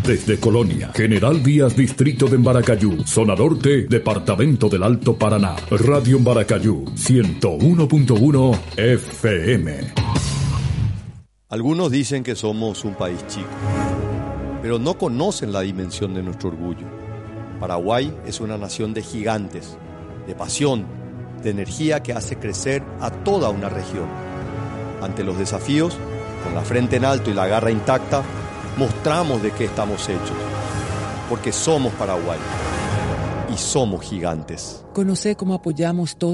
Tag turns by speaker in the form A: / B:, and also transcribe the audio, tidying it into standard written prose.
A: Desde Colonia, General Díaz, Distrito de Embaracayú, Zona Norte, Departamento del Alto Paraná. Radio Embaracayú, 101.1 FM.
B: Algunos dicen que somos un país chico, pero no conocen la dimensión de nuestro orgullo. Paraguay es una nación de gigantes, de pasión, de energía que hace crecer a toda una región. Ante los desafíos, con la frente en alto y la garra intacta, mostramos de qué estamos hechos, porque somos Paraguay y somos gigantes.
C: Conoce cómo apoyamos todo